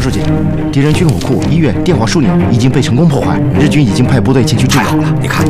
书记，敌人军火库、医院、电话枢纽已经被成功破坏，日军已经派部队前去支援。太好了，你看，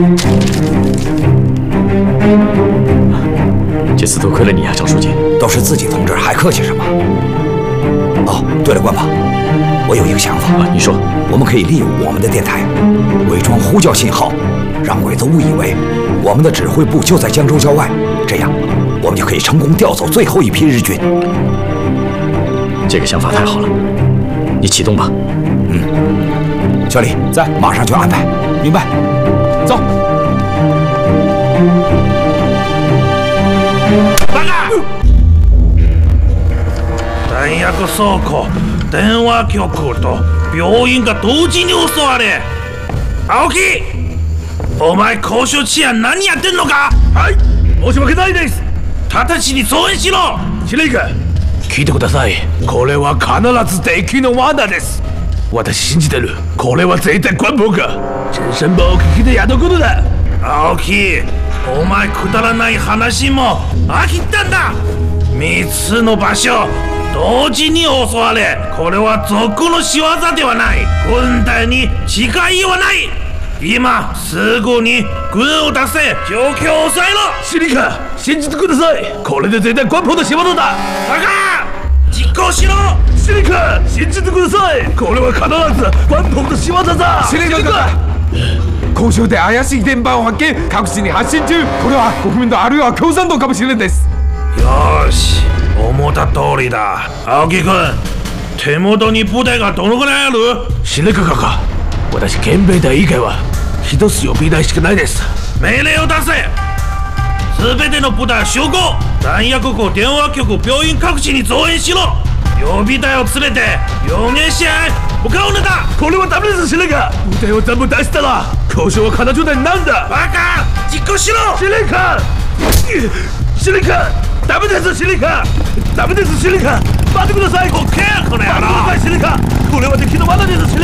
这次多亏了你啊，张书记。 都是自己同志，还客气什么？哦，对了，关宝，我有一个想法啊，你说， 我们可以利用我们的电台，伪装呼叫信号，让鬼子误以为我们的指挥部就在江州郊外，这样我们就可以成功调走最后一批日军。 这个想法太好了，你启动吧。 小李在，马上就安排。 明白，走。 バカ！弾薬倉庫、電話局と病院が同時に襲われ。青木、お前交渉治安何やってんのか？はい、申し訳ないです。直ちに増援しろ。司令官、聞いてください。これは必ず敵の罠です。私信じてる。これは絶対官房が全身もお聞きでやることだ。青木、お前くだらない話も飽きたんだ。3つの場所同時に襲われ、これは賊の仕業ではない。軍隊に違いはない。今すぐに軍を出せ。状況を抑えろ。司令官、信じてください。これで絶対官房の仕業だ。バカ、実行しろ。司令官、信じてください。これは必ず官房の仕業だ。司令官、交渉で怪しい電波を発見、各地に発信中。これは国民党あるいは共産党かもしれんです。よし、思った通りだ。青木君、手元に部隊がどのぐらいある？司令官か。私、憲兵隊以外は一つ予備隊しかないです。命令を出せ。全ての部隊集合。弾薬庫、電話局、病院各地に増援しろ。予備隊を連れて4年試合向かうのだ。これはダメです、司令官。部隊を全部出したら交渉は彼女でなんだ。バカ、実行しろ。司令官、司令官、ダメです、司令官。ダメです、司令官。待ってください。オッケー、この野郎。待ってください、司令官。これは敵の罠です、司令